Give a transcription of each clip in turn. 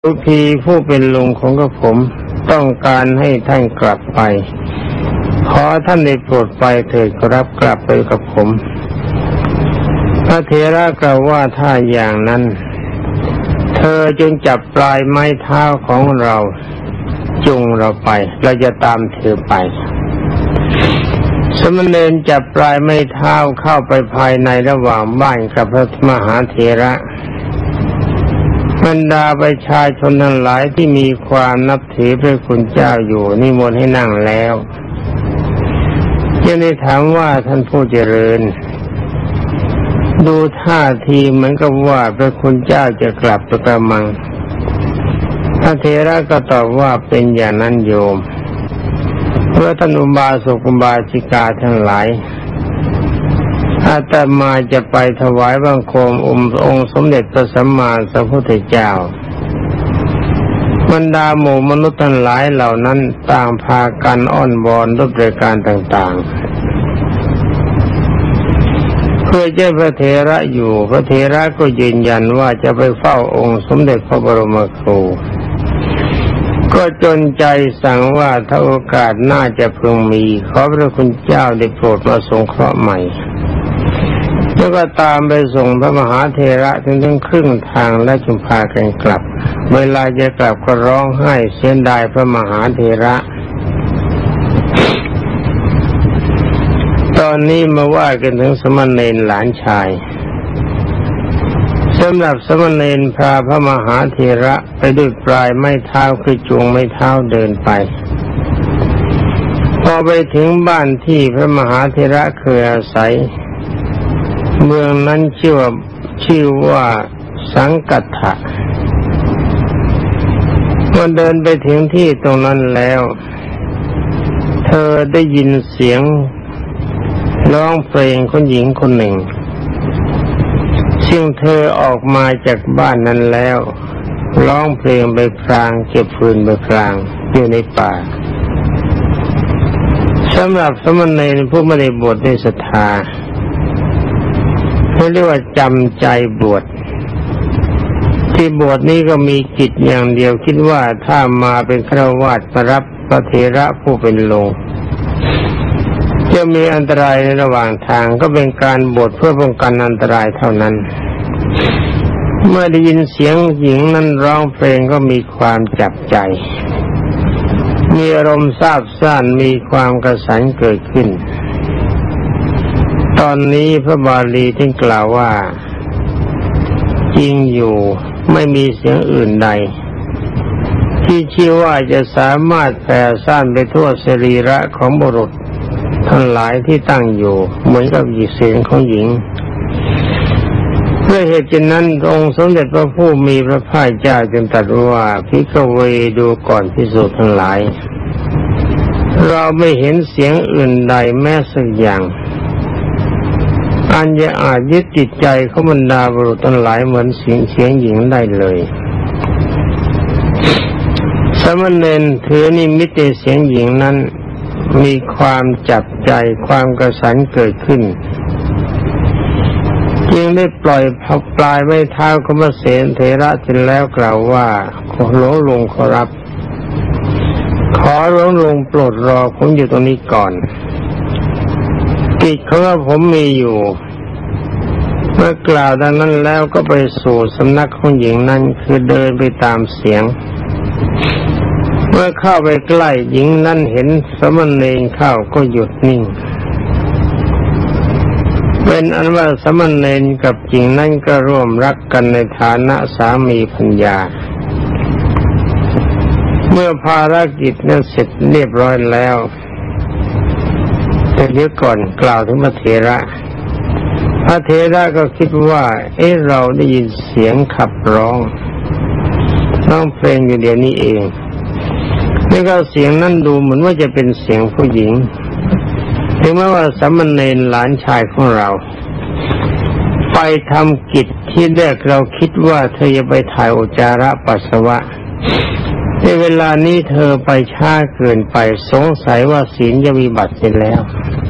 ทุกทีผู้เป็นลุงของกระผมต้องการให้ท่านกลับไปขอท่านได้โปรดไปเถิดครับกลับไปกับผมพระเถระกล่าวว่าถ้าอย่างนั้นเธอจงจับปลายไม้เท้าของเราจูงเราไปเราจะตามเธอไปสมณเณรจับปลายไม้เท้าเข้าไปภายในระหว่างบ้านกับพระมหาเถระบรรดาประชาชนทั้งหลายที่มีความนับถือพระคุณเจ้าอยู่นิมนต์ให้นั่งแล้วจึงได้ถามว่าท่านผู้เจริญดูท่าทีเหมือนกับว่าพระคุณเจ้าจะกลับไปกระมังพระเถระก็ตอบว่าเป็นอย่างนั้นโยมเพื่อท่านอุบาสกอุบาสิกาทั้งหลายอาตมาจะไปถวายบังคมองค์สมเด็จพระสัมมาสัมพุทธเจ้าบรรดาหมู่มนุษย์ทั้งหลายเหล่านั้นต่างพากันอ้อนวอนด้วยประการต่างๆเพื่อเจ้าพระเถระอยู่พระเถระก็ยืนยันว่าจะไปเฝ้าองค์สมเด็จพระบรมครูก็จนใจสั่งว่าถ้าโอกาสน่าจะพึงมีขอพระคุณเจ้าได้โปรดมาสงเคราะห์ใหม่แล้วก็ตามไปส่งพระมหาเถระถึงครึ่งทางและจึงพากันกลับเวลาจะกลับก็ร้องไห้เสียดายพระมหาเถระตอนนี้มาว่ากันถึงสมณเณรหลานชายสำหรับสมณเณรพาพระมหาเถระไปด้วยปลายไม้เท้าคือจูงไม้เท้าเดินไปพอไปถึงบ้านที่พระมหาเถระเคยอาศัยเมืองนั้นชื่อว่าสังกัตถะเมื่อเดินไปถึงที่ตรงนั้นแล้วเธอได้ยินเสียงร้องเพลงของหญิงคนหนึ่งซึ่งเธอออกมาจากบ้านนั้นแล้วร้องเพลงไปพลางเก็บฟืนไปพลางอยู่ในป่าสำหรับสมณเณรผู้ไม่ได้บวชด้วยศรัทธาเรียกว่าจำใจบวชที่บวชนี้ก็มีกิจอย่างเดียวคิดว่าถ้ามาเป็นฆราวาสมารับพระเถระผู้เป็นโลงจะมีอันตรายในระหว่างทางก็เป็นการบวชเพื่อป้องกันอันตรายเท่านั้นเมื่อได้ยินเสียงหญิงนั้นร้องเพลงก็มีความจับใจมีอารมณ์ซาบซ่านมีความกระสันเกิดขึ้นตอนนี้พระบาลีท่านกล่าวว่าจริงอยู่ไม่มีเสียงอื่นใดที่ชื่อว่าจะสามารถแผ่ซ่านไปทั่วสรีระของบุรุษทั้งหลายที่ตั้งอยู่เหมือนกับเสียงของหญิงเพื่อเหตุฉะนั้นองค์สมเด็จพระผู้มีพระภาคเจ้าจึงตรัสว่าภิกขเวดูก่อนภิกษุทั้งหลายเราไม่เห็นเสียงอื่นใดแม้สักอย่างอันจะอาจยึดจิตใจของบรรดาบุรุษทั้งหลายเหมือนเสียงหญิงได้เลยสมณเณรถือนิมิตในเสียงหญิงนั้นมีความจับใจความกระสันเกิดขึ้นจึงได้ปล่อยปลายไม้เท้าของพระเถระเสร็จแล้วกล่าวว่าขอหลวงลุงขอรับขอหลวงลุงโปรดรอผมอยู่ตรงนี้ก่อนกิจของผมมีอยู่เมื่อกล่าวดังนั้นแล้วก็ไปสู่สำนักของหญิงนั้นคือเดินไปตามเสียงเมื่อเข้าไปใกล้หญิงนั้นเห็นสมณเณรเข้าก็หยุดนิ่งเป็นอันว่าสมณเณรกับหญิงนั้นก็ร่วมรักกันในฐานะสามีภรรยาเมื่อภารกิจนั้นเสร็จเรียบร้อยแล้วแต่เดี๋ยวก่อนกล่าวถึงพระเถระก็คิดว่าเราได้ยินเสียงขับร้องเพลงอยู่เดี๋ยวนี้เองแล้วก็เสียงนั้นดูเหมือนว่าจะเป็นเสียงผู้หญิงถึงแม้ว่าสมณเณรหลานชายของเราไปทำกิจที่แรกเราคิดว่าเธอจะไปถ่ายอุจจาระปัสสาวะในเวลานี้เธอไปช้าเกินไปสงสัยว่าศีลจะวิบัติเสร็จแล้ว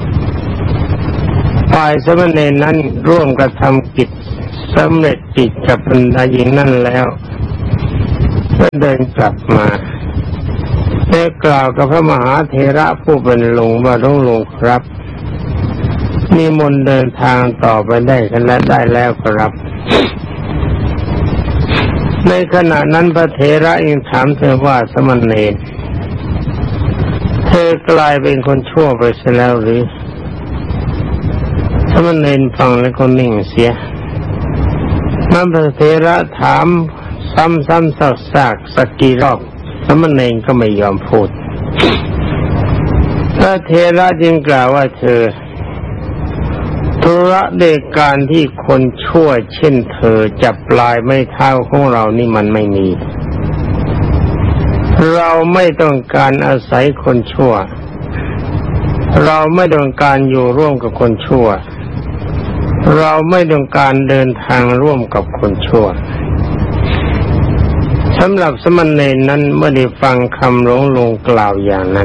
ฝ่ายสมณเณรนั้นร่วมกระทำกิจสำเร็จกิจกับบรรดาหญิงนั่นแล้วก็เดินกลับมาได้กล่าวกับพระมหาเถระผู้เป็นลุงว่าลุงครับนิมนต์เดินทางต่อไปได้กันและได้แล้วครับในขณะนั้นพระเถระยังถามเธอว่าสมณเณรเธอกลายเป็นคนชั่วไปเสียแล้วหรือสมณเณรฟังแล้วก็นิ่งเสียนั่นพระเถระถามซ้ำๆซากๆสักกี่รอบสมณเณรก็ไม่ยอมพูดพระเถระจึงกล่าวว่าเธอธุระเดชการที่คนชั่วเช่นเธอจับปลายไม้เท้าของเรานี่มันไม่มีเราไม่ต้องการอาศัยคนชั่วเราไม่ต้องการอยู่ร่วมกับคนชั่วเราไม่ต้องการเดินทางร่วมกับคนชั่วสำหรับสมณเณรนั้นเมื่อได้ฟังคำลุงกล่าวอย่างนั้น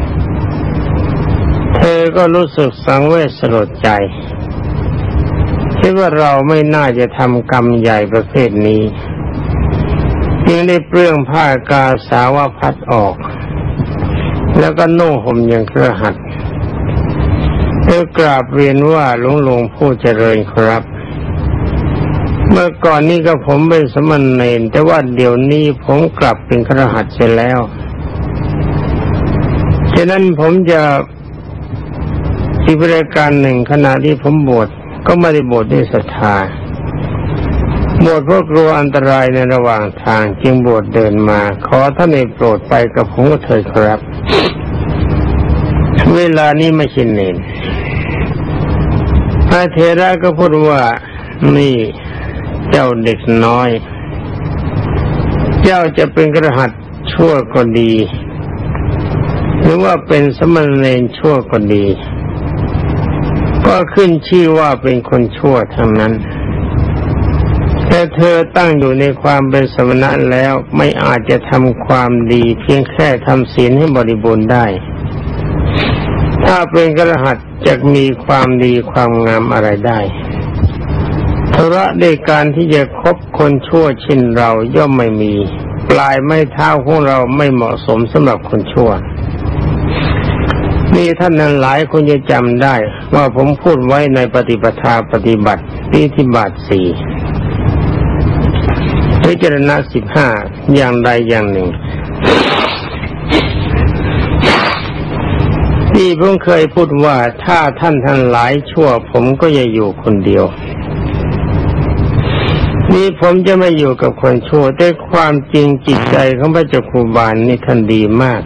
เธอก็รู้สึกสังเวชสลดใจคิดว่าเราไม่น่าจะทำกรรมใหญ่ประเภทนี้จึงได้เปลื้องผ้ากาสาวพัดออกแล้วก็นุ่งห่มอย่างเครือหัดเธอกราบเรียนว่าหลวงผู้เจริญครับเมื่อก่อนนี้ก็ผมเป็นสมณเณรแต่ว่าเดี๋ยวนี้ผมกลับเป็นเครือหัดเสียแล้วฉะนั้นผมจะอีกประการหนึ่งขณะที่ผมบวชก็ไม่ได้บวชด้วยศรัทธาบวชเพราะกลัวอันตรายในระหว่างทางจึงบวชเดินมาขอท่านได้โปรดไปกับผมเถิดครับเวลานี้ไม่ใช่เณรพระเถระก็พูดว่านี่เจ้าเด็กน้อยเจ้าจะเป็นกระหัตชั่วก็ดีหรือว่าเป็นสมณเณรชั่วก็ดีก็ขึ้นชื่อว่าเป็นคนชั่วทั้งนั้นแต่เธอตั้งอยู่ในความเป็นสมณะแล้วไม่อาจจะทำความดีเพียงแค่ทำศีลให้บริบูรณ์ได้ถ้าเป็นกระหัตจะมีความดีความงามอะไรได้ธุระในการที่จะคบคนชั่วเช่นเราย่อมไม่มีปลายไม้เท้าของเราไม่เหมาะสมสำหรับคนชั่วนี่ท่านนั้นหลายคนจะจำได้ว่าผมพูดไว้ในปฏิปทาปฏิบัติอิทธิบาท4พิจารณา15อย่างใดอย่างหนึ่งที่ผมเคยพูดว่าถ้าท่านทั้งหลายชั่วผมก็จะอยู่คนเดียวนี่ผมจะไม่อยู่กับคนชั่วแต่ความจริงจิตใจของพระเจ้าครูบาลนี่ท่านดีมาก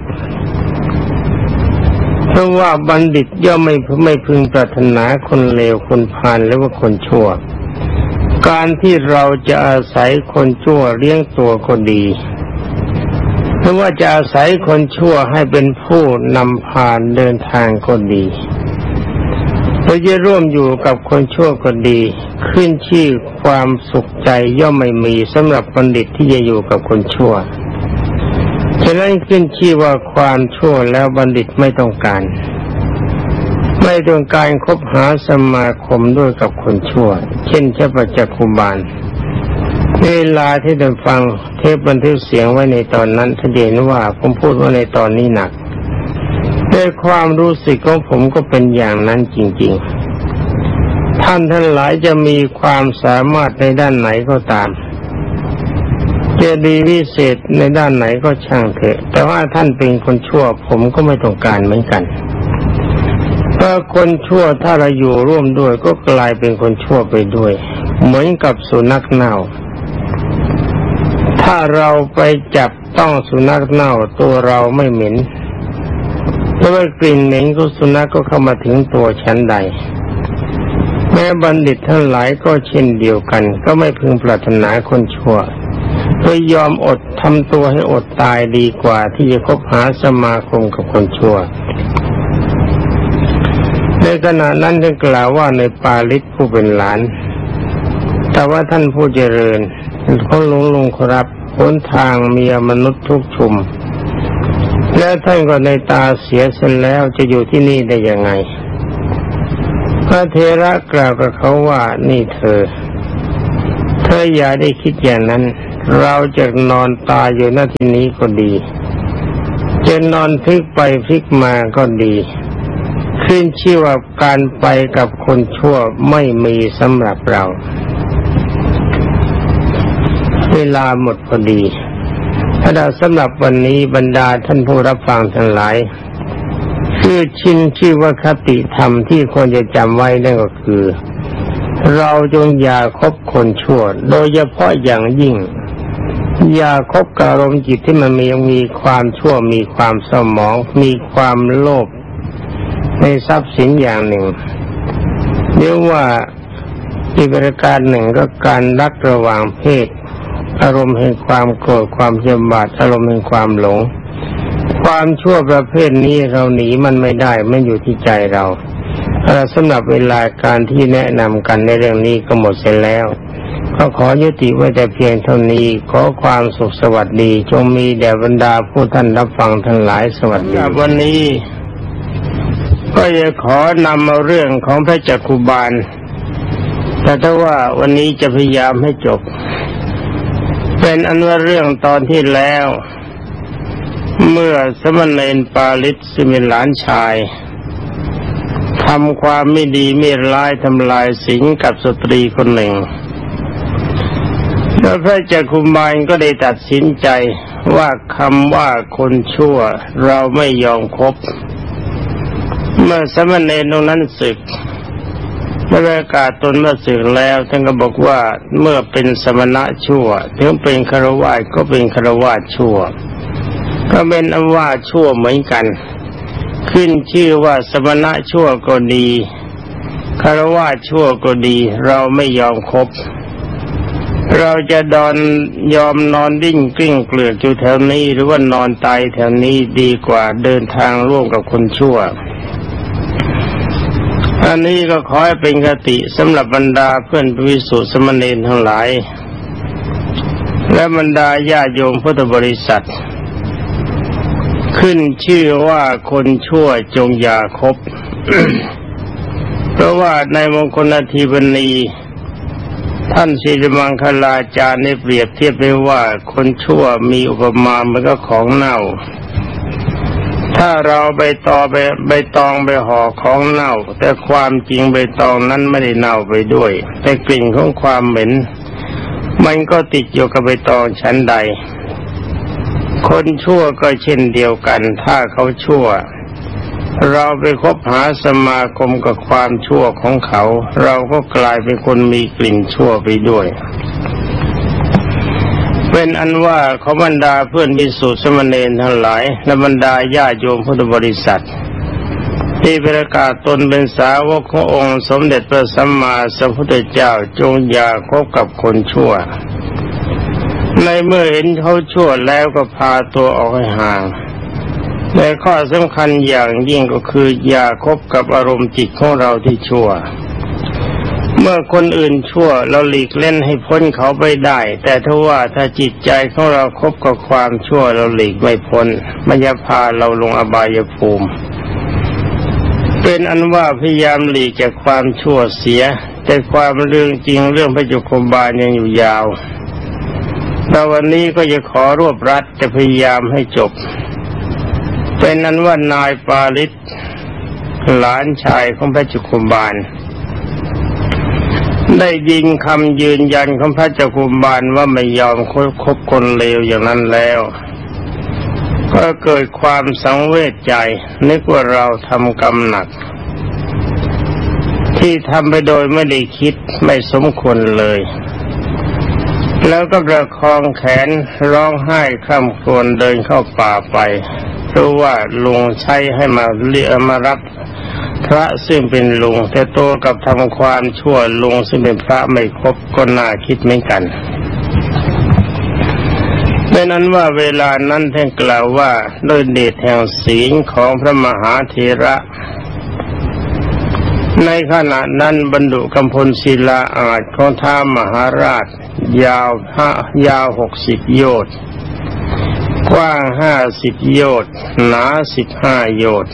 เพราะว่าบัณฑิตย่อมไม่พึงปรารถนาคนเลวคนพาลหรือว่าคนชั่วการที่เราจะอาศัยคนชั่วเลี้ยงตัวก็ดีหรือว่าจะอาศัยคนชั่วให้เป็นผู้นำพาเดินทางก็ดีเราจะร่วมอยู่กับคนชั่วก็ดีขึ้นชื่อความสุขใจย่อมไม่มีสำหรับบัณฑิตที่จะอยู่กับคนชั่วฉะนั้นขึ้นชื่อว่าความชั่วแล้วบัณฑิตไม่ต้องการคบหาสมาคมด้วยกับคนชั่วเช่นเจ้าปัจจคุบาลเวลาที่ได้ฟังเทปบันทึกเสียงไว้ในตอนนั้นท่านเห็นว่าผมพูดว่าในตอนนี้หนักในความรู้สึกของผมก็เป็นอย่างนั้นจริงๆท่านทั้งหลายจะมีความสามารถในด้านไหนก็ตามจะดีวิเศษในด้านไหนก็ช่างเถอะแต่ว่าท่านเป็นคนชั่วผมก็ไม่ต้องการเหมือนกันเพราะคนชั่วถ้าเราอยู่ร่วมด้วยก็กลายเป็นคนชั่วไปด้วยเหมือนกับสุนัขเน่าถ้าเราไปจับต้องสุนัขเน่าตัวเราไม่เหม็นแต่ว่ากลิ่นเหม็นของสุนัขก็เข้ามาถึงตัวฉันใดแม้บัณฑิตทั้งหลายก็เช่นเดียวกันก็ไม่พึงปรารถนาคนชั่วเพื่อยอมอดทำตัวให้อดตายดีกว่าที่จะคบหาสมาคมกับคนชั่วในขณะนั้นท่านกล่าวว่าในปาลิตผู้เป็นหลานแต่ว่าท่านผู้เจริญเขาลุงครับหนทางมีมนุษย์ทุกชุมแล้วท่านก็ในตาเสียเสร็จแล้วจะอยู่ที่นี่ได้ยังไงพระเถระกล่าวกับเขาว่านี่เธออย่าได้คิดอย่างนั้นเราจะนอนตายอยู่ณที่นี้ก็ดีจะนอนพลิกไปพลิกมาก็ดีขึ้นชื่อว่าการไปกับคนชั่วไม่มีสำหรับเราเวลาหมดพอดีถ้าสำหรับวันนี้บรรดาท่านผู้รับฟังทั้งหลายชื่อว่าคติธรรมที่ควรจะจำไว้นั่นก็คือเราจงอย่าคบคนชั่วโดยเฉพาะอย่างยิ่งอย่าคบกับอารมณ์จิตที่มันมีความชั่วมีความเศร้าหมองมีความโลภในทรัพย์สินอย่างหนึ่งเรียกว่าอีกประการหนึ่งก็การรักระหว่างเพศอารมณ์แห่งความโกรธความพยาบาทอารมณ์แห่งความหลงความชั่วประเภทนี้เราหนีมันไม่ได้ไม่อยู่ที่ใจเราสำหรับเวลาการที่แนะนำกันในเรื่องนี้ก็หมดเสร็จแล้วก็ขอยุติไว้แต่เพียงเท่านี้ขอความสุขสวัสดีจงมีแด่บรรดาผู้ท่านรับฟังทั้งหลายสวัสดีวันนี้ก็จะขอนำเอาเรื่องของพระจักคุบาลแต่ถ้าว่าวันนี้จะพยายามให้จบเป็นอันว่าเรื่องตอนที่แล้วเมื่อสมณเณรปาลิตซึ่งเป็นหลานชายทำความไม่ดีไม่ร้ายทำลายศีลกับสตรีคนหนึ่งแล้วพระจักคุบาลก็ได้ตัดสินใจว่าคำว่าคนชั่วเราไม่ยอมคบเมื่อสมณเณรตรงนั้นสึกได้ประกาศตนเมื่อสึกแล้วท่านก็บอกว่าเมื่อเป็นสมณะชั่วถึงเป็นฆราวาสก็เป็นฆราวาสชั่วก็เป็นอาวาสชั่วเหมือนกันขึ้นชื่อว่าสมณะชั่วก็ดีฆราวาสชั่วก็ดีเราไม่ยอมคบเราจะยอมนอนดิ้นกลิ้งเกลือกอยู่แถวนี้หรือว่านอนตายแถวนี้ดีกว่าเดินทางร่วมกับคนชั่วอันนี้ก็ขอให้เป็นคติสำหรับบรรดาเพื่อนภิกษุสมณเณรทั้งหลายและบรรดาญาโยมพุทธบริษัทขึ้นชื่อว่าคนชั่วจงอย่าคบ เพราะว่าในมงคลทีปณีท่านศิริมังคลาจารย์ได้เปรียบเทียบไว้ว่าคนชั่วมีอุปมาเหมือนกับของเน่าถ้าเราใบตองไปห่อของเน่าแต่ความจริงใบตองนั้นไม่ได้เน่าไปด้วยแต่กลิ่นของความเหม็นมันก็ติดอยู่กับใบตองชั้นใดคนชั่วก็เช่นเดียวกันถ้าเขาชั่วเราไปคบหาสมาคมกับความชั่วของเขาเราก็กลายเป็นคนมีกลิ่นชั่วไปด้วยเป็นอันว่าขอบรรดาเพื่อนภิกษุสมณเณรทั้งหลายและบรรดาญาโยมพุทธบริษัทที่ประกาศตนเป็นสาวกขององค์สมเด็จพระสัมมาสัมพุทธเจ้าจงอย่าคบกับคนชั่วในเมื่อเห็นเขาชั่วแล้วก็พาตัวออกให้ห่างในข้อสำคัญอย่างยิ่งก็คืออย่าคบกับอารมณ์จิตของเราที่ชั่วเมื่อคนอื่นชั่วเราหลีกเล่นให้พ้นเขาไปได้แต่ถ้าจิตใจของเราคบกับความชั่วเราหลีกไม่พ้นมันจะพาเราลงอบายภูมิเป็นอันว่าพยายามหลีกจากความชั่วเสียแต่ความเรื่องจริงเรื่องพระจักคุบาลยังอยู่ยาวแต่วันนี้ก็จะขอรวบรัดจะพยายามให้จบเป็นนั้นว่านายปาลิตหลานชายของพระจักคุบาลได้ยินคำยืนยันของพระจักคุบาลว่าไม่ยอมคบคนเลวอย่างนั้นแล้วก็เกิดความสังเวชใจนึกว่าเราทำกรรมหนักที่ทำไปโดยไม่ได้คิดไม่สมควรเลยแล้วก็ประคองแขนร้องไห้คร่ำครวญเดินเข้าป่าไปเพราะว่าลุงใช้ให้มารับพระซึ่งเป็นลุงแต่ตัวกับทำความชั่วลุงซึ่งเป็นพระไม่ครบก็น่าคิดเหมือนกันดังนั้นว่าเวลานั้นท่านกล่าวว่าโดยเดชแห่งศีลของพระมหาเถระในขณะนั้นบรรดุกำพลศิลาอาจของท้าวมหาราชยาว60 โยชน์กว้าง50 โยชน์หนา15 โยชน์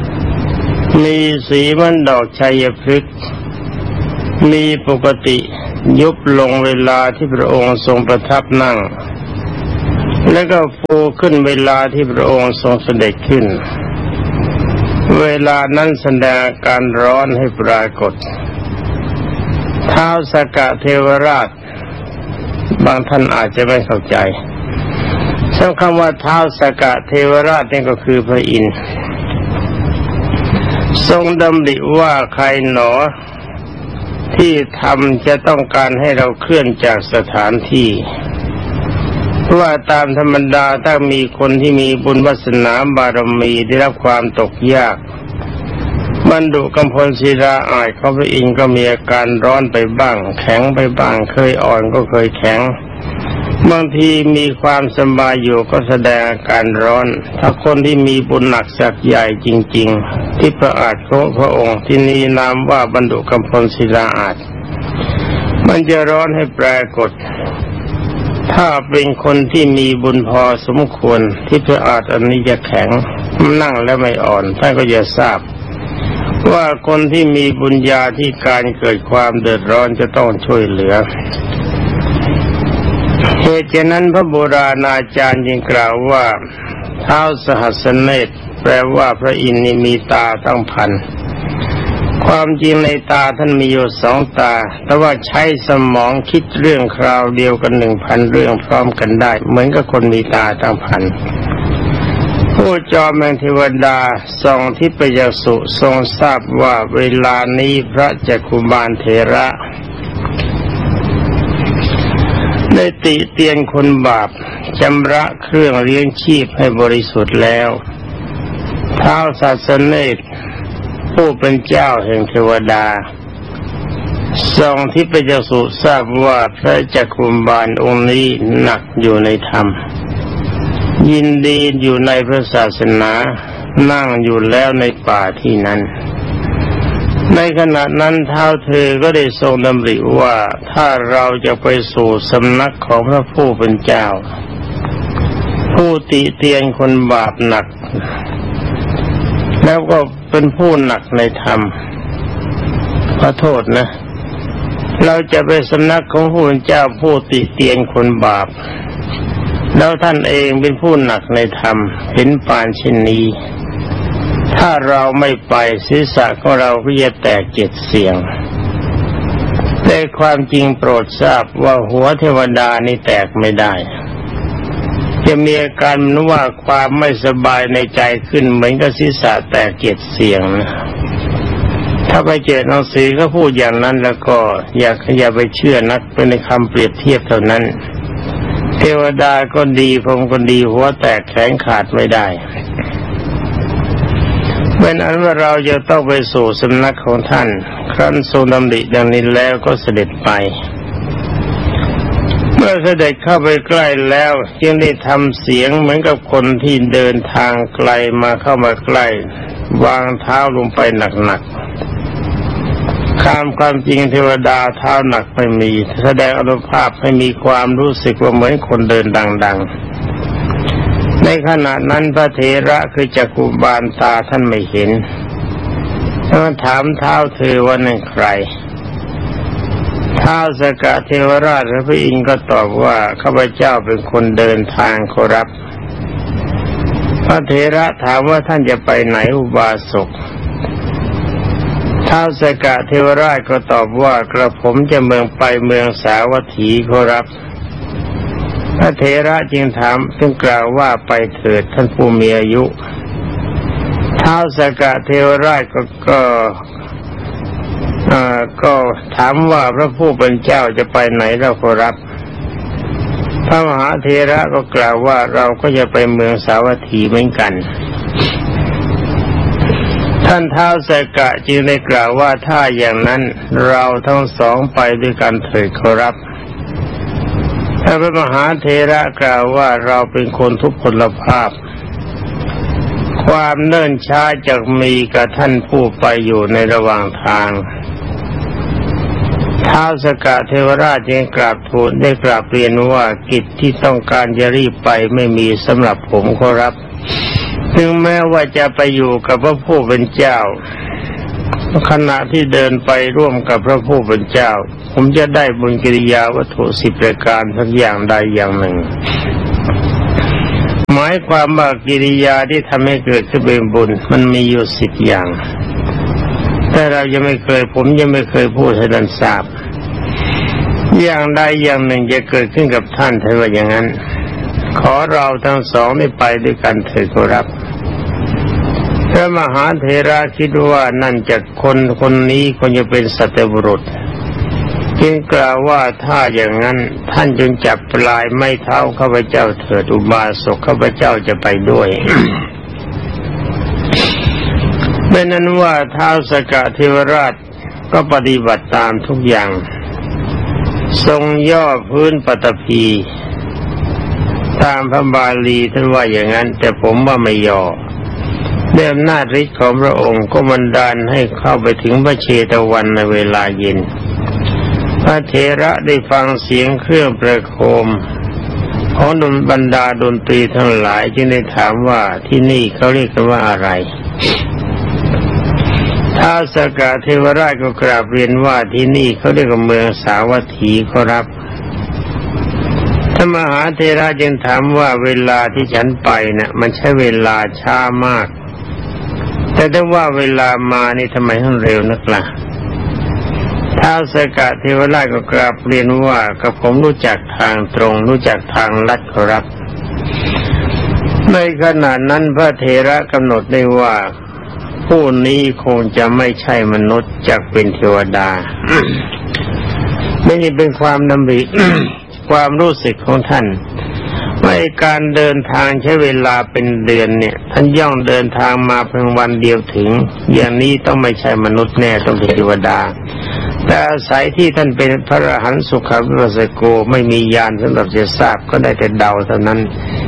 มีสีเหมือนดอกชัยพฤกษ์มีปกติยุบลงเวลาที่พระองค์ทรงประทับนั่งแล้วก็ฟูขึ้นเวลาที่พระองค์ทรงเสด็จขึ้นเวลานั้นแสดงอาการร้อนให้ปรากฏท้าวสกะเทวราชบางท่านอาจจะไม่เข้าใจสำคัญว่าท้าวสกะเทวราชนี่ก็คือพระอินทร์ทรงดำริว่าใครหนอที่ทำจะต้องการให้เราเคลื่อนจากสถานที่ว่าตามธรรมดาถ้ามีคนที่มีบุญวาสนาบารมีได้รับความตกยากบรรดุกำพลศิลาอาจเขาพระอินทร์ก็มีอาการร้อนไปบ้างแข็งไปบ้างเคยอ่อนก็เคยแข็งบางทีมีความสบายอยู่ก็แสดงอาการร้อนถ้าคนที่มีบุญหนักศักย์ใหญ่จริงๆที่พระอาจของพระองค์ที่นี้นามว่าบรรดุกำพลศิลาอาจมันจะร้อนให้ปรากฏถ้าเป็นคนที่มีบุญพอสมควรที่พระอาจอันนี้จะแข็งนั่งแล้วไม่อ่อนท่านก็จะทราบว่าคนที่มีบุญญาที่การเกิดความเดือดร้อนจะต้องช่วยเหลือเหตุฉะนั้นพระโบราณอาจารย์จึงกล่าวว่าท้าวสหัสเนตรแปลว่าพระอินทร์มีตาทั้งพันความจริงในตาท่านมีอยู่สองตาแต่ว่าใช้สมองคิดเรื่องคราวเดียวกัน1,000 เรื่องพร้อมกันได้เหมือนกับคนมีตาทั้งพันผู้จอมแห่งเทวดาทรงทิพยสุทรงทราบว่าเวลานี้พระจักขุบาลเถระได้ติเตียนคนบาปชำระเครื่องเลี้ยงชีพให้บริสุทธิ์แล้วท้าวสัสเนตรผู้เป็นเจ้าแห่งเทวดาทรงทิพยสุทราบว่าพระจักขุบาลองค์นี้หนักอยู่ในธรรมยินดีอยู่ในพระศาสนานั่งอยู่แล้วในป่าที่นั้นในขณะนั้นท้าวเธอก็ได้ทรงดำริว่าถ้าเราจะไปสู่สำนักของพระผู้เป็นเจ้าผู้ติเตียนคนบาปหนักแล้วก็เป็นผู้หนักในธรรมขอโทษนะเราจะไปสำนักของผู้เป็นเจ้าผู้ติเตียนคนบาปแล้วท่านเองเป็นผู้หนักในธรรมเห็นปานเช่นนี้ถ้าเราไม่ไปศีรษะของเราก็จะแตก7 เสียงแต่ความจริงโปรดทราบว่าหัวเทวดานี่แตกไม่ได้จะมีอาการนึกว่าความไม่สบายในใจขึ้นเหมือนกับศีรษะแตก7 เสียงนะถ้าไปเจอหนังสือก็พูดอย่างนั้นแล้วก็อย่าไปเชื่อนักเป็นคำเปรียบเทียบเท่านั้นเทวดาก็ดีพรหมก็ดีหัวแตกแขนขาดไม่ได้เป็นอันว่าเราจะต้องไปสู่สำนักของท่านครั้นทรงดำริดังนี้แล้วก็เสด็จไปเมื่อเสด็จเข้าไปใกล้แล้วจึงได้ทำเสียงเหมือนกับคนที่เดินทางไกลมาเข้ามาใกล้วางเท้าลงไปหนักๆความจริงเทวดาเท้าหนักไม่มีแสดงอนุภาพให้มีความรู้สึกว่าเหมือนคนเดินดังๆในขณะนั้นพระเถระคือจักขุบาลตาท่านไม่เห็นท่านถามเท้าเธอว่านั่นใครท้าวสกะเทวราชพระอินทร์ก็ตอบว่าข้าพเจ้าเป็นคนเดินทางขอรับพระเถระถามว่าท่านจะไปไหนอุบาสกท้าวสกะเทวราชก็ตอบว่ากระผมจะไปเมืองสาวัตถีขอรับพระเถระจึงถามจึงกล่าวว่าไปเถิดท่านผู้มีอายุท้าวสกะเทวราชก็ถามว่าพระผู้เป็นเจ้าจะไปไหนเราขอรับพระมหาเถระก็กล่าวว่าเราก็จะไปเมืองสาวัตถีเหมือนกันท่านท้าวสกะจึงได้กล่าวว่าถ้าอย่างนั้นเราทั้งสองไปด้วยกันเถิดขอรับพระมหาเถระกล่าวว่าเราเป็นคนทุพพลภาพความเนิ่นช้าจะมีกับท่านผู้ไปอยู่ในระหว่างทางท้าวสกะเทวราชจึงกราบทูลได้กราบเรียนว่ากิจที่ต้องการจะรีบไปไม่มีสำหรับผมขอรับถึงแม้ว่าจะไปอยู่กับพระผู้เป็นเจ้าขณะที่เดินไปร่วมกับพระผู้เป็นเจ้าผมจะได้บุญกิริยาวัตถุ10ประการทั้งอย่างใดอย่างหนึ่งหมายความว่ากิริยาที่ทำให้เกิดขึ้นเป็นบุญมันมีอยู่10อย่างแต่เรายังไม่เคยผมยังไม่เคยพูดให้ท่านทราบอย่างใดอย่างหนึ่งจะเกิดขึ้นกับท่านถ้าว่าอย่างนั้นขอเราทั้งสองได้ไปด้วยกันเถิดครับพระมหาเถระคิดว่านั่นจะคนนี้ควรจะเป็นสัตบุรุษจึงกล่าวว่าถ้าอย่างนั้นท่านจงจับปลายไม้เท้าข้าพเจ้าเถิดอุบาสกข้าพเจ้าจะไปด้วย เป็นนั้นว่าท้าวสกเทวราชก็ปฏิบัติตามทุกอย่างทรงย่อพื้นปฐพีตามพระบาลีท่านว่าอย่างนั้นแต่ผมว่าไม่ย่อด้วยอำนาจฤทธิ์ของพระองค์ก็บันดาลให้เข้าไปถึงพระเชตวันในเวลาเย็นพระเถระได้ฟังเสียงเครื่องประโคมของบรรดาดนตรีทั้งหลายจึงได้ถามว่าที่นี่เขาเรียกกันว่าอะไรท้าวสกเทวราชก็กราบเรียนว่าที่นี่เขาเรียกว่าเมืองสาวัตถีขอรับท่านมหาเถระจึงถามว่าเวลาที่ฉันไปน่ะมันใช้เวลาช้ามากแต่ถ้าว่าเวลามานี่ทำไมถึงเร็วนักล่ะท้าวสกเทวราชก็กราบเรียนว่ากับผมรู้จักทางตรงรู้จักทางลัดขอรับในขณะนั้นพระเถระกำหนดได้ว่าผู้นี้คงจะไม่ใช่มนุษย์จักเป็นเทวดา ไม่ใช่เป็นความดำริ ความรู้สึกของท่านว่าการเดินทางใช้เวลาเป็นเดือนเนี่ยท่านย่องเดินทางมาเพียงวันเดียวถึงอย่างนี้ต้องไม่ใช่มนุษย์แน่ต้องเป็นเทวดาแต่อาศัยที่ท่านเป็นพระอรหันต์สุขวิปัสสโกไม่มีญาณสำหรับจะทราบก็ได้แต่เดาเท่านั้น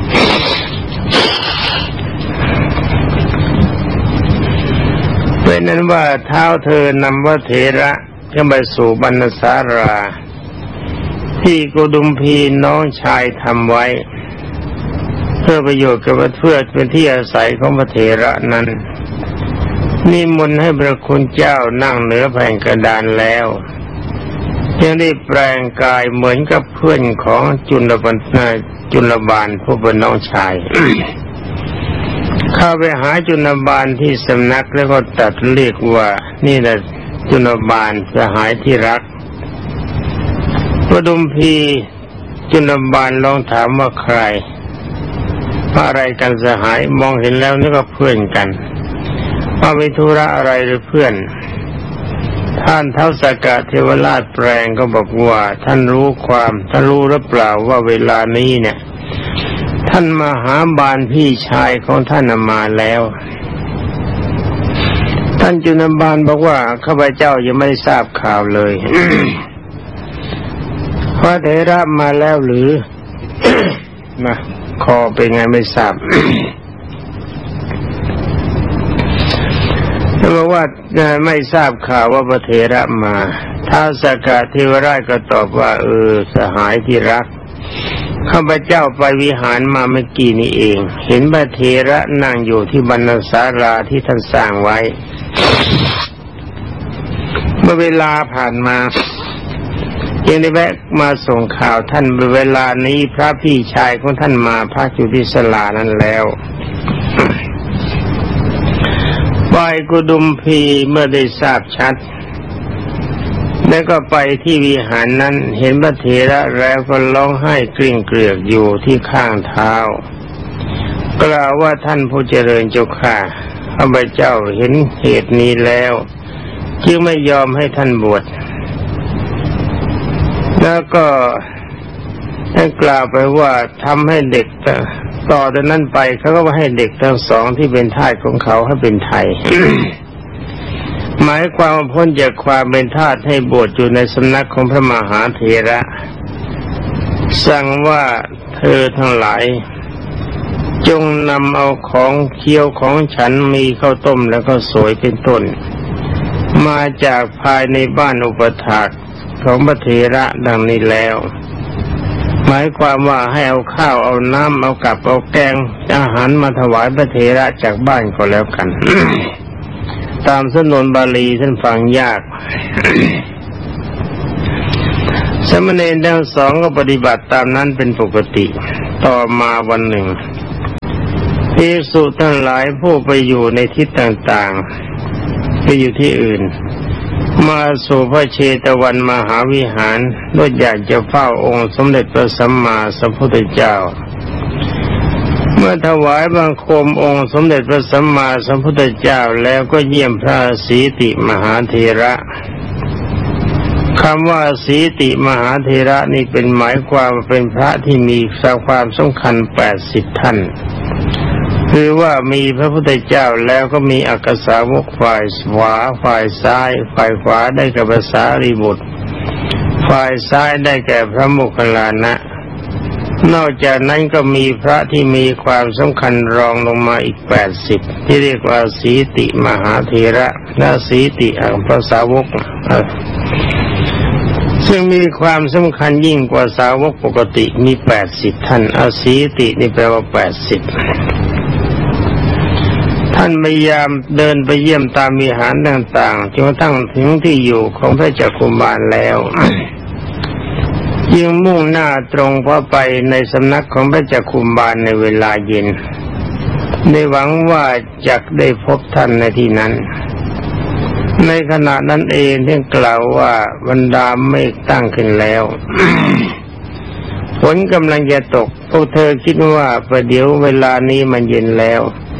เป็นนั้นว่าเท้าเธอนำพระเถระขึ้นไปสู่บรรณศาราที่โกดุมพีน้องชายทำไว้เพื่อประโยชน์กับเพื่อเป็นที่อาศัยของพระเถระนั้นนิมนต์ให้พระคุณเจ้านั่งเหนือแผ่นกระดานแล้วยังได้แปลงกายเหมือนกับเพื่อนของจุลบาลผู้เป็นน้องชาย เข้าไปหาจุลบาลที่สำนักแล้วก็ตัดเรียกว่านี่แหละจุลบาลสหายที่รักพระดุมพีจุลบาลลองถามว่าใครอะไรกันสหายมองเห็นแล้วนึกว่าเพื่อนกันมาไปธุระอะไรหรือเพื่อนท่านท้าวสกเทวราชแปลงก็บอกว่าท่านรู้หรือเปล่าว่าเวลานี้เนี่ยท่านมหาบาลพี่ชายของท่านมาแล้วท่านจุลบาลบอกว่าข้าพเจ้ายังไม่ทราบข่าวเลย พระเถระมาแล้วหรือ นะคอเป็นไงไม่ทราบ ท่านบอกว่าไม่ทราบข่าวว่าพระเถระมาท้าวสกเทวราชก็ตอบว่าสหายที่รักข้าพเจ้าไปวิหารมาเมื่อกี้นี้เองเห็นพระเถระนั่งอยู่ที่บรรณศาลาที่ท่านสร้างไว้เมื่อเวลาผ่านมายังได้แวะมาส่งข่าวท่านเวลานี้พระพี่ชายของท่านมาพักอยู่ที่ศาลานั้นแล้วฝ่ายกุดุมพีเมื่อได้ทราบชัดแล้วก็ไปที่วิหารนั้นเห็นพระเถระแล้วก็ร้องไห้กริ่งเกลือกอยู่ที่ข้างเท้ากล่าวว่าท่านผู้เจริญเจ้าข้าข้าพเจ้าเห็นเหตุนี้แล้วจึงไม่ยอมให้ท่านบวชแล้วก็ได้กล่าวไปว่าทำให้เด็กต่อจากนั้นไปเขาก็ให้เด็กทั้งสองที่เป็นทาสของเขาให้เป็นไทย หมายความว่าพ้นจากความเป็นทาสให้บวชอยู่ในสำนักของพระมหาเถระสั่งว่าเธอทั้งหลายจงนำเอาของเคี้ยวของฉันมีข้าวต้มแล้วก็สวยเป็นต้นมาจากภายในบ้านอุปถากของพระเถระดังนี้แล้วหมายความว่าให้เอาข้าวเอาน้ำเอากับเอาแกงอาหารมาถวายพระเถระจากบ้านก็แล้วกันตามสำนวนบาลีท่านฟังยาก สามเณรทั้งสองก็ปฏิบัติตามนั้นเป็นปกติต่อมาวันหนึ่งภิกษุทั้งหลายผู้ไปอยู่ในทิศต่างๆไปอยู่ที่อื่นมาสู่พระเชตวันมหาวิหารด้วยอยากจะเฝ้าองค์สมเด็จพระสัมมาสัมพุทธเจ้าเมื่อถวายบังคมองค์สมเด็จพระสัมมาสัมพุทธเจ้าแล้วก็เยี่ยมพระสีติมหาเถระคำว่าสีติมหาเถระนี่เป็นหมายความว่าเป็นพระที่มีความสำคัญ80ท่านคือว่ามีพระพุทธเจ้าแล้วก็มีอักษาวกฝ่ายขวาฝ่ายซ้ายฝ่ายขวาได้แก่พระสารีบุตรฝ่ายซ้ายได้แก่พระโมคคัลลานะนอกจากนั้นก็มีพระที่มีความสำคัญรองลงมาอีก80ที่เรียกว่าสีติมหาเถระและสีติอัครสาวกซึ่งมีความสำคัญยิ่งกว่าสาวกปกติมี80ท่านสีตินี่แปลว่า80ท่านพยายามเดินไปเยี่ยมตามวิหารต่างๆจนกระทั่งถึงที่อยู่ของพระจักคุบาลแล้ว ยิ่งมุ่งหน้าตรงเข้าไปในสำนักของพระจักคุบาลในเวลาเย็นได้หวังว่าจะได้พบท่านในที่นั้นในขณะนั้นเองที่กล่าวว่าบรรดาเมฆตั้งขึ้นแล้ว ฝนกำลังจะตกพวกเธอคิดว่าประเดี๋ยวเวลานี้มันเย็นแล้ว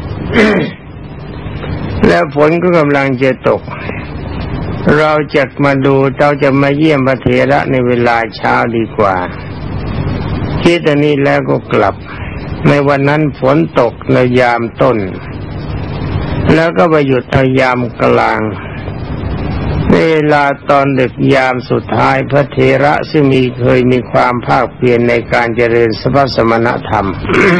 แล้วฝนก็กำลังจะตกเราจะมาดูเราจะมาเยี่ยมพระเถระในเวลาเช้าดีกว่าคิดอันนี้แล้วก็กลับในวันนั้นฝนตกในยามต้นแล้วก็ไปหยุดในยามกลางในเวลาตอนดึกยามสุดท้ายพระเถระซึ่งเคยมีความภาคเพียรในการเจริญสัพพสมณธรรม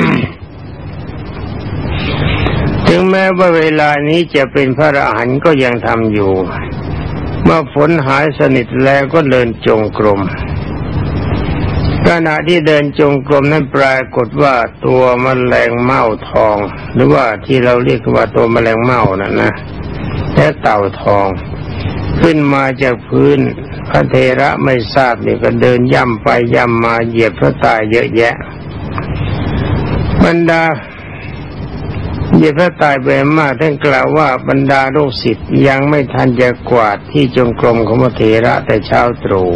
ถึงแม้ว่าเวลานี้จะเป็นพระอรหันต์ก็ยังทำอยู่เมื่อฝนหายสนิทแล้วก็เดินจงกรมขณะที่เดินจงกรมนั้นปรากฏว่าตัวแมลงเม่าทองหรือว่าที่เราเรียกว่าตัวแมลงเม่านะและเต่าทองขึ้นมาจากพื้นพระเถระไม่ทราบนี่ก็เดินย่ำไปย่ำมาเหยียบพระตายเยอะแยะบรรดาเหยียบพระตายไปมากท่านกล่าวว่าบรรดาลูกศิษย์ยังไม่ทันจะกวาดที่จงกรมของพระเถระแต่เช้าตรู่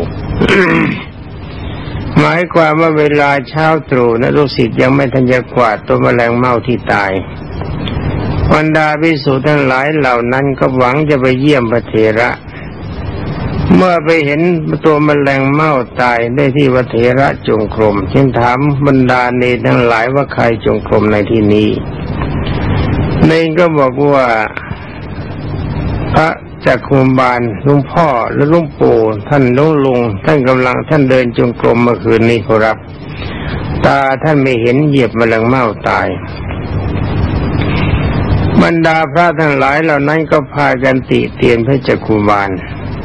หมายความว่าเวลาเช้าตรู่นะลูกศิษย์ยังไม่ทันจะกวาดตัวแมลงเม่าที่ตายบรรดาภิกษุทั้งหลายเหล่านั้นก็หวังจะไปเยี่ยมพระเถระเมื่อไปเห็นตัวแมลงเม่าตายได้ที่พระเถระจงกรมจึงถามบรรดาเนรทั้งหลายว่าใครจงกรมในที่นี้เนรก็บอกว่าพระจักคุบาลหลวงพ่อและหลวงปู่ท่านลุงท่านกำลังท่านเดินจงกรมเมื่อคืนนี้ครับตาท่านไม่เห็นเหยียบแมลงเม่าตายบรรดาพระทั้งหลายเหล่านั้นก็พากันติเตียนพระจักคุบาล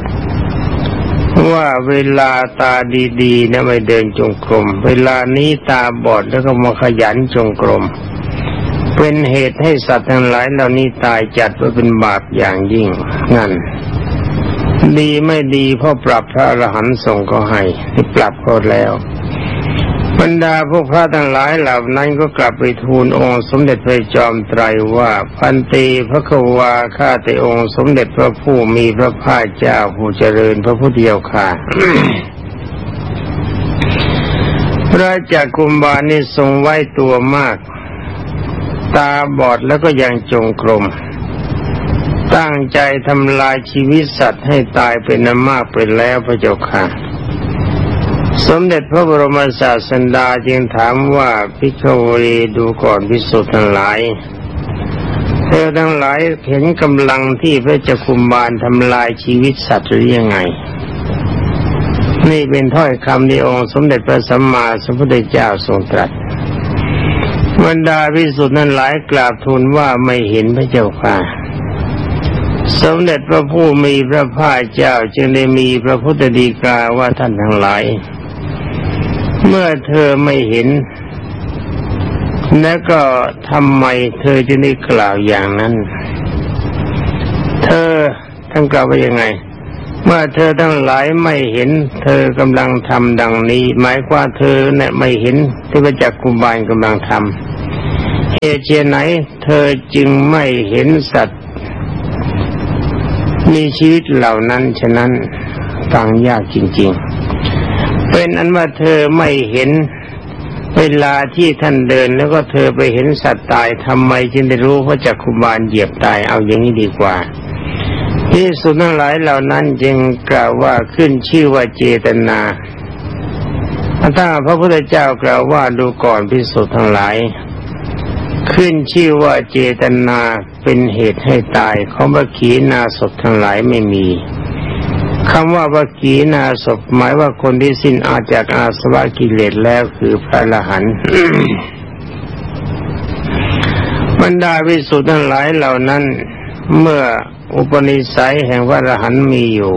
ว่าเวลาตาดีๆนะไม่เดินจงกรมเวลานี้ตาบอดแล้วก็มาขยันจงกรมเป็นเหตุให้สัตว์ทั้งหลายเหล่านี้ตายจัดว่าเป็นบาปอย่างยิ่งนั่นดีไม่ดีเพราะปรับพระอรหันต์ส่งก็ให้ที่ปรับก็แล้วบรรดาพวกพระทั้งหลายเหล่านั้นก็กลับไปทูลองค์สมเด็จพระจอมไตรว่าพันตีพระควาข้าแต่องค์สมเด็จพระผู้มีพระภาคเจ้าผู้เจริญพระพุทธเจ้าค่ะ พระจักคุบาลนี่ทรงไว้ตัวมากตาบอดแล้วก็ยังจงกรมตั้งใจทำลายชีวิตสัตว์ให้ตายเป็นอันมากไปแล้วพระเจ้าค่ะสมเด็จพระบรมศาสดาจึงถามว่าภิกษุดูก่อนภิกษุทั้งหลายเธอทั้งหลายเห็นกำลังที่พระจักคุบาลทำลายชีวิตสัตว์หรือยังไงนี่เป็นถ้อยคำที่องค์สมเด็จพระสัมมาสัมพุทธเจ้าทรงตรัสบรรดาภิกษุนั้นหลายกราบทูลว่าไม่เห็นพระเจ้าค่ะสมเด็จพระผู้มีพระภาคเจ้าจึงได้มีพระพุทธฎีกาว่าท่านทั้งหลายเมื่อเธอไม่เห็นแล้วก็ทำไมเธอจะได้กล่าวอย่างนั้นเธอท่านกล่าวว่ายังไงเมื่อเธอทั้งหลายไม่เห็นเธอกำลังทำดังนี้หมายความเธอเนี่ยไม่เห็นที่พระจักกุบาลกำลังทำเหตุไหนเธอจึงไม่เห็นสัตว์มีชีวิตเหล่านั้นฉะนั้นฟังยากจริงๆเป็นอันว่าเธอไม่เห็นเวลาที่ท่านเดินแล้วก็เธอไปเห็นสัตว์ตายทำไมจึงได้รู้ว่าจักกุบาลเหยียบตายเอาอย่างนี้ดีกว่าที่สุดทั้งหลายเหล่านั้นจึงกล่าวว่าขึ้นชื่อว่าเจตนาถ้าพระพุทธเจ้ากล่าวว่าดูก่อนภิกษุทั้งหลายขึ้นชื่อว่าเจตนาเป็นเหตุให้ตายของบัคคีนาศพทั้งหลายไม่มีคำว่าบัคคีนาศพหมายว่าคนที่สิ้นอาจากอาสวะกิเลสแล้วคือพระอรหันต์ บรรดาภิกษุทั้งหลายเหล่านั้นเมื่ออุปนิสัยแห่งพระอรหันต์มีอยู่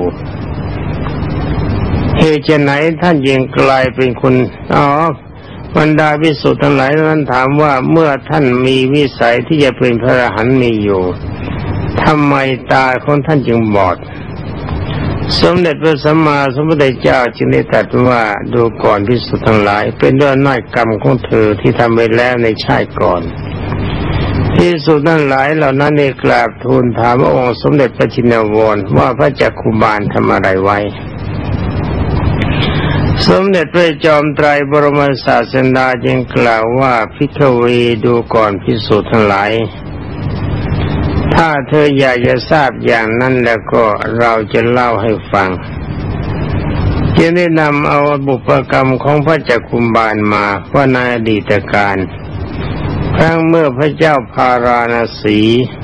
เหตุไหนท่านยังกลายเป็นคนบรรดาภิกษุทั้งหลายนั้นถามว่าเมื่อท่านมีวิสัยที่จะเป็นพระอรหันต์มีอยู่ทำไมตาของท่านจึงบอดสมเด็จพระสัมมาสัมพุทธเจ้าจึงได้ตรัสว่าดูก่อนภิกษุทั้งหลายเป็นด้วยอำนาจกรรมของเธอที่ทำไว้แล้วในชาติก่อนภิกษุทั้งหลายเหล่านั้นได้กราบทูลถามพระองค์สมเด็จพระชินวรว่าพระจักกุบาลทำอะไรไว้สมเด็จพระจอมไตรบรมศาสดาจึงกล่าวว่าภิกขเวดูก่อนภิกษุทั้งหลายถ้าเธออยากจะทราบอย่างนั้นแล้วก็เราจะเล่าให้ฟังจึงได้นำเอาบุพกรรมของพระจักกุบาลมาว่าในอดีตการครั้งเมื่อพระเจ้าพาราณสี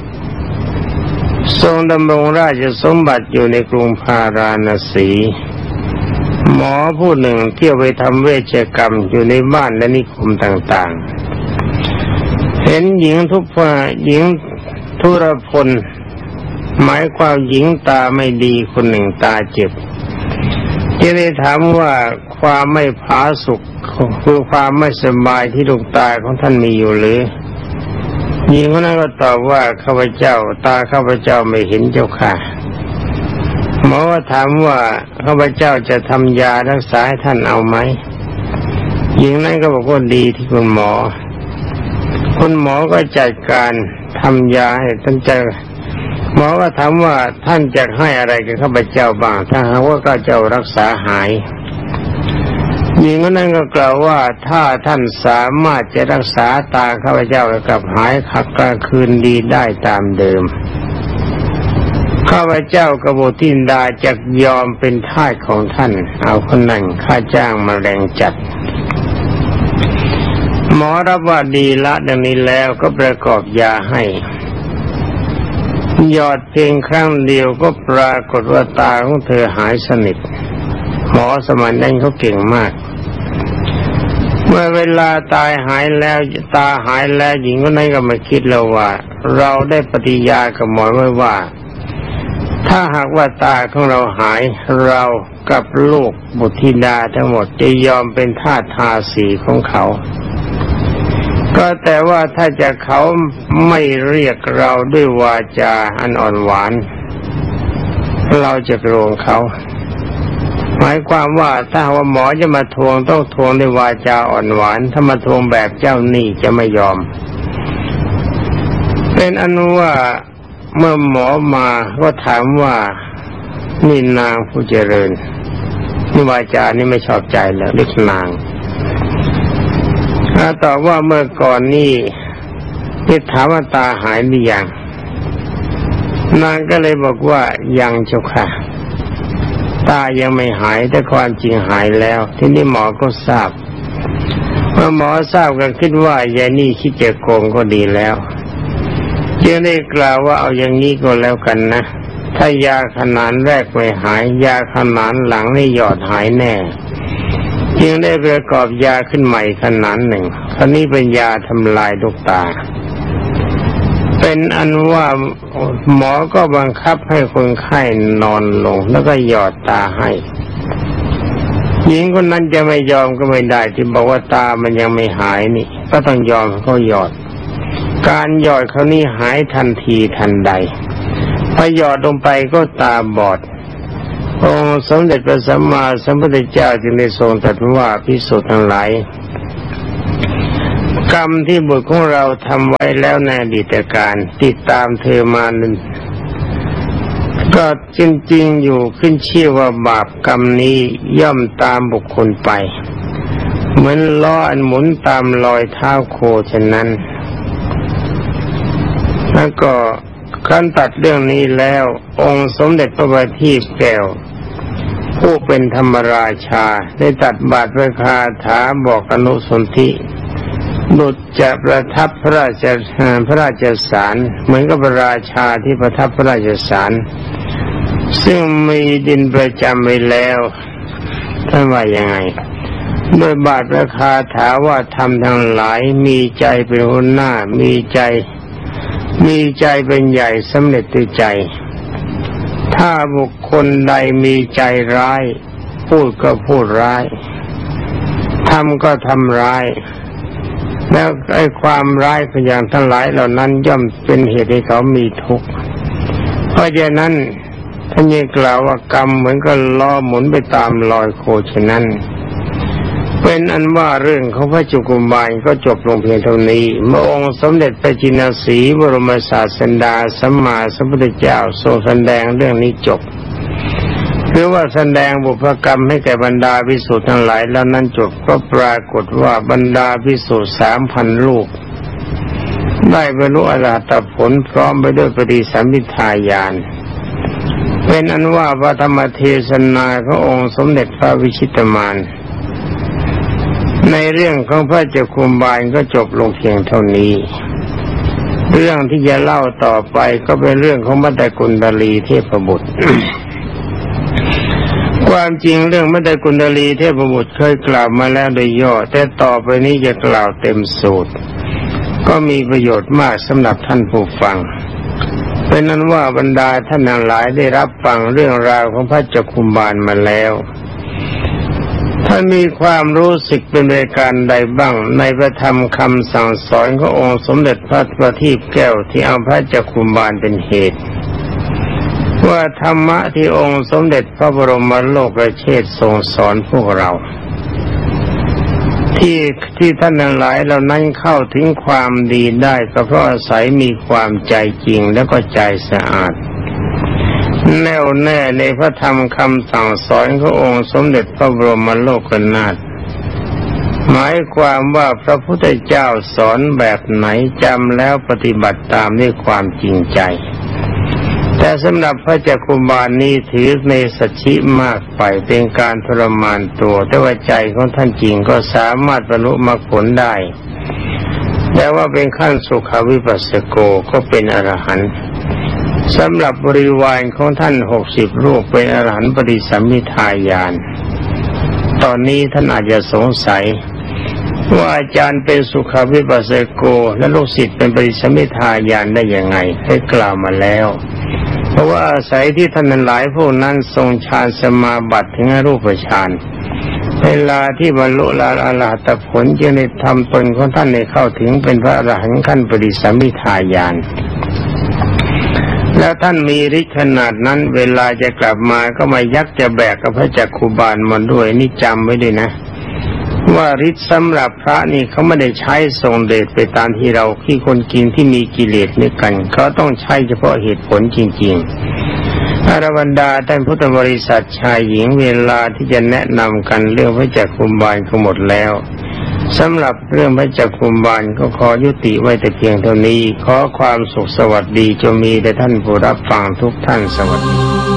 ทรงดำรงราชสมบัติอยู่ในกรุงพาราณสีหมอผู้หนึ่งเที่ยวไปทำเวชกรรมอยู่ในบ้านและนิคมต่างๆเห็นหญิงทุรพลหมายความหญิงตาไม่ดีคนหนึ่งตาเจ็บจึงได้ถามว่าความไม่ผาสุกคือความไม่สบายที่ดวงตาของท่านมีอยู่หรือหญิงคนนั้นก็ตอบว่าข้าพเจ้าตาข้าพเจ้าไม่เห็นเจ้าค่ะหมอถามว่าข้าพเจ้าจะทำยารักษาให้ท่านเอาไหมหญิงนั้นก็บอกว่าดีที่คุณหมอก็จัดการทำยาให้ท่านหมอก็ถามว่าท่านจะให้อะไรกับข้าพเจ้าบ้างถ้าหากว่าข้าพเจ้ารักษาหายหญิงคนนั้นก็กล่าวว่าถ้าท่านสามารถจะรักษาตาข้าพเจ้าให้กลับหายขับกลางคืนดีได้ตามเดิมข้าพเจ้ากบฏทินดาจะยอมเป็นทาสของท่านเอาคนนั้นค่าจ้างมาแรงจัดหมอรับว่าดีละดังนี้แล้วก็ประกอบยาให้หยอดเพียงครั้งเดียวก็ปรากฏว่าตาของเธอหายสนิทหมอสมัยนั้นเขาเก่งมากเมื่อเวลาตาหายแล้วหญิงคนนั้นก็มาคิดแล้วว่าเราได้ปฏิญาณกับหมอไว้ว่าถ้าหากว่าตาของเราหายเรากับลูกบุตรธิดาทั้งหมดจะยอมเป็นทาสทาสีของเขาก็แต่ว่าถ้าจะเขาไม่เรียกเราด้วยวาจาอันอ่อนหวานเราจะโกรธเขาหมายความว่าถ้าว่าหมอจะมาทวงต้องทวงด้วยวาจาอ่อนหวานถ้ามาทวงแบบเจ้าหนี้จะไม่ยอมเป็นอนุว่าเมื่อหมอมาก็ถามว่านี่นางผู้เจริญนี่วาจานี่ไม่ชอบใจแล้วเรียกนางตอบว่าเมื่อก่อนนี่ถามว่าตาหายหรือยังนางก็เลยบอกว่ายังเจ้าค่ะตายังไม่หายแต่ความจริงหายแล้วทีนี้หมอก็ทราบเมื่อหมอทราบก็คิดว่ายายนี่คิดจะโกงก็ดีแล้วจึงได้กล่าวว่าเอาอย่างนี้ก็แล้วกันนะถ้ายาขนาดแรกไม่หายยาขนาดหลังนี่หยอดหายแน่จึงได้ประกอบยาขึ้นใหม่ขนาดหนึ่งคราวนี้เป็นยาทำลายดวงตาเป็นอันว่าหมอก็บังคับให้คนไข้นอนลงแล้วก็หยอดตาให้หญิงคนนั้นจะไม่ยอมก็ไม่ได้ที่บอกว่าตามันยังไม่หายนี่ก็ต้องยอมเขาหยอดการหยอดเขานี่หายทันทีทันใดพอหยอดลงไปก็ตาบอดองค์สมเด็จพระสัมมาสัมพุทธเจ้าจึงได้ทรงตรัสว่าภิกษุทั้งหลายกรรมที่บุตรของเราทำไว้แล้วในอดีตการติดตามเธอมาก็จริงๆอยู่ขึ้นชื่อว่าบาปกรรมนี้ย่อมตามบุคคลไปเหมือนล้ออันหมุนตามรอยเท้าโคฉะนั้นแล้วก็ขั้นตัดเรื่องนี้แล้วองค์สมเด็จพระบัณฑิตแก้วผู้เป็นธรรมราชาได้ตัดบาทพระคาถาบอกอนุสนธิบุตรจะประทับพระราชสารเหมือนกับพระราชาที่ประทับพระราชสารซึ่งมีดินประจำไว้แล้วท่านว่ายังไงโดยบาทพระคาถาว่าธรรมทั้งหลายมีใจเป็นหัวหน้ามีใจเป็นใหญ่สำเร็จด้วยใจถ้าบุคคลใดมีใจร้ายพูดก็พูดร้ายทำก็ทำร้ายแล้วไอ้ความร้ายอย่างทั้งหลายเหล่านั้นย่อมเป็นเหตุให้เขามีทุกข์เพราะฉะนั้นท่านยังกล่าวว่ากรรมเหมือนกับล้อหมุนไปตามรอยโคฉะนั้นเป็นอันว่าเรื่องของพระจุกุมารก็จบลงเพียงเท่านี้เมื่อองค์สมเด็จพระจินสีบรมศาสดาสัมมาสัมพุทธเจ้าทรงแสดงเรื่องนี้จบหรือว่าแสดงบุพกรรมให้แก่บรรดาภิกษุทั้งหลายแล้วนั้นจบก็ปรากฏว่าบรรดาภิกษุ 3,000 รูปได้บรรลุอรหัตผลพร้อมไปด้วยปฏิสัมภิทาญาณเป็นอันว่าพระธรรมเทศนาขององค์สมเด็จพระวิชิตมารในเรื่องของพระจักขุบาลก็จบลงเพียงเท่านี้เรื่องที่จะเล่าต่อไปก็เป็นเรื่องของมัตตกุณฑลีเทพบุตร ความจริงเรื่องมัตตกุณฑลีเทพบุตรเคยกล่าวมาแล้วโดยย่อแต่ต่อไปนี้จะกล่าวเต็มสูตรก็มีประโยชน์มากสำหรับท่านผู้ฟังเป็นนั้นว่าบรรดาท่านทั้งหลายได้รับฟังเรื่องราวของพระจักขุบาลมาแล้วท่านมีความรู้สึกเป็นรายการใดบ้างในพระธรรมคำสั่งสอนขององค์สมเด็จพระบัณฑิตแก้วที่เอาพระจักขุบาลเป็นเหตุว่าธรรมะที่องค์สมเด็จพระบรมโลกเชษฐ์ทรงสอนพวกเราที่ท่านทั้งหลายเหล่านั้นเข้าถึงความดีได้ก็เพราะอาศัยมีความใจจริงและก็ใจสะอาดแน่วแน่ในพระธรรมคำสั่งสอนขององค์สมเด็จพระบรมโลกนาถหมายความว่าพระพุทธเจ้าสอนแบบไหนจำแล้วปฏิบัติตามด้วยความจริงใจแต่สำหรับพระจักขุบาลนี้ถือในสัจฉิมากไปเป็นการทรมานตัวแต่ว่าใจของท่านจริงก็สามารถบรรลุมรรคผลได้แต่ว่าเป็นขั้นสุขวิปัสสโกก็เป็นอรหันต์สำหรับบริวารของท่าน60 รูปเป็นอรหันต์ปฏิสัมภิทาญาณตอนนี้ท่านอาจจะสงสัยว่าอาจารย์เป็นสุขวิปัสสโกและลูกศิษย์เป็นปฏิสัมภิทาญาณได้ยังไงให้กล่าวมาแล้วเพราะว่าอาศัยที่ท่านหลายพวกนั้นทรงฌานสมาบัติถึงรูปฌานเวลาที่บรรลุอรหัตผลจึงได้ทำตนของท่านให้เข้าถึงเป็นพระอรหันต์ขั้นปฏิสัมภิทาญาณแล้วท่านมีฤทธิ์ขนาดนั้นเวลาจะกลับมาก็มายักจะแบกกับพระจักขุบาลมาด้วยนี่จำไว้ด้วยนะว่าฤทธิ์สำหรับพระนี่เขาไม่ได้ใช้ทรงเดชไปตามที่เราที่คนกินที่มีกิเลสด้วยกันเขาต้องใช้เฉพาะเหตุผลจริงๆอรบรรดาท่านพุทธบริษัทชายหญิงเวลาที่จะแนะนำกันเรื่องพระจักขุบาลก็หมดแล้วสำหรับเรื่องพระจักขุบาลก็ขอยุติไว้แต่เพียงเท่านี้ขอความสุขสวัสดีจงมีแด่ท่านผู้รับฟังทุกท่านสวัสดี